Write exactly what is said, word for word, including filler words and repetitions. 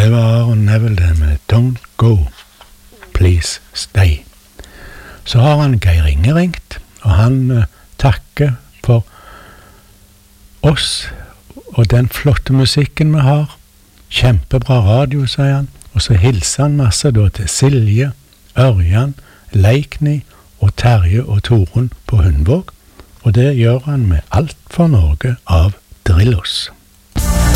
Det var Aron Neville det med Don't Go, Please Stay. Så har han Geir Inge ringt, og han uh, takker for oss og den flotte musikken vi har. Kjempebra radio, sier han. Og så hilser han masse da til Silje, Ørjan, Leikny og Terje og Torun på Hundvåg. Og det gjør han med Alt for Norge av Drillos.